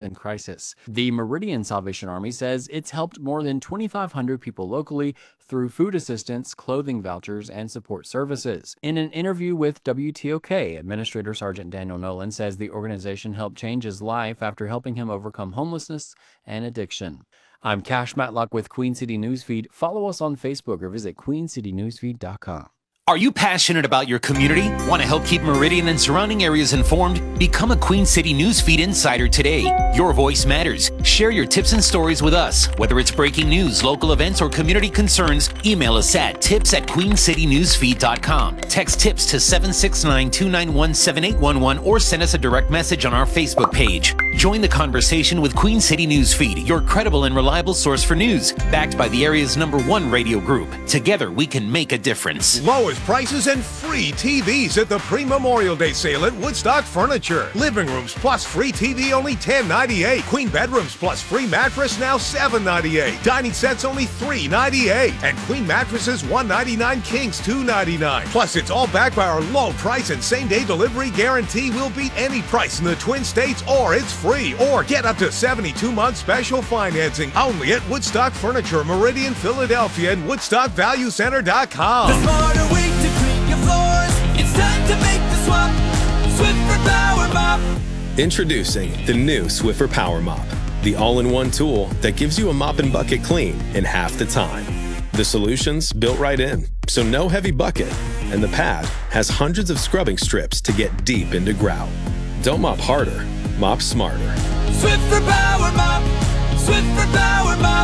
in crisis. The Meridian Salvation Army says it's helped more than 2,500 people locally through food assistance, clothing vouchers, and support services. In an interview with WTOK, Administrator Sergeant Daniel Nolan says the organization helped change his life after helping him overcome homelessness and addiction. I'm Cash Matlock with Queen City Newsfeed. Follow us on Facebook or visit queencitynewsfeed.com. Are you passionate about your community? Want to help keep Meridian and surrounding areas informed? Become a Queen City Newsfeed insider today. Your voice matters. Share your tips and stories with us. Whether it's breaking news, local events, or community concerns, email us at tips@queencitynewsfeed.com. Text TIPS to 769-291-7811 or send us a direct message on our Facebook page. Join the conversation with Queen City Newsfeed, your credible and reliable source for news, backed by the area's #1 radio group. Together, we can make a difference. Lowest prices and free TVs at the pre-Memorial Day sale at Woodstock Furniture. Living rooms plus free TV only $10.98. Queen bedrooms plus free mattress now $7.98. Dining sets only $3.98. And queen mattresses $1.99, kings $2.99. Plus, it's all backed by our low price and same-day delivery guarantee. Will beat any price in the Twin States, or it's free. Or get up to 72-month special financing only at Woodstock Furniture, Meridian, Philadelphia, and WoodstockValueCenter.com. The smarter way to clean your floors. It's time to make the swap. Swiffer Power Mop. Introducing the new Swiffer Power Mop, the all-in-one tool that gives you a mop and bucket clean in half the time. The solution's built right in, so no heavy bucket, and the pad has hundreds of scrubbing strips to get deep into grout. Don't mop harder, mop smarter. Swiffer Power Mop. Swiffer Power Mop.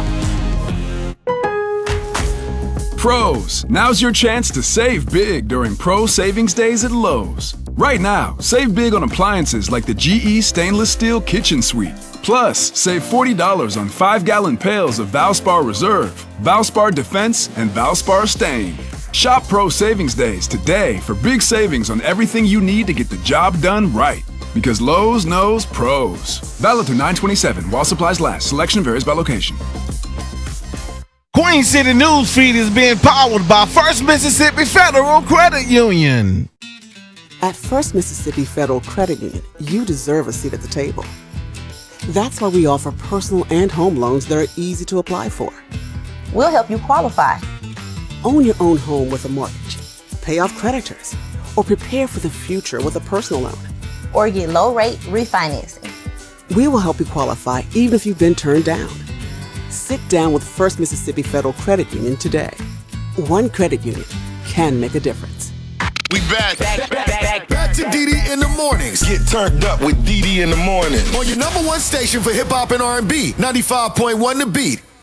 Pros, now's your chance to save big during Pro Savings Days at Lowe's. Right now, save big on appliances like the GE Stainless Steel Kitchen Suite. Plus, save $40 on 5-gallon pails of Valspar Reserve, Valspar Defense, and Valspar Stain. Shop Pro Savings Days today for big savings on everything you need to get the job done right. Because Lowe's knows pros. Valid through 9/27 while supplies last. Selection varies by location. Queen City Newsfeed is being powered by First Mississippi Federal Credit Union. At First Mississippi Federal Credit Union, you deserve a seat at the table. That's why we offer personal and home loans that are easy to apply for. We'll help you qualify. Own your own home with a mortgage, pay off creditors, or prepare for the future with a personal loan. Or get low-rate refinancing. We will help you qualify even if you've been turned down. Sit down with First Mississippi Federal Credit Union today. One credit union can make a difference. We back to DD in the mornings. Get turned up with DD in the morning. On your #1 station for hip hop and R&B, 95.1 The Beat.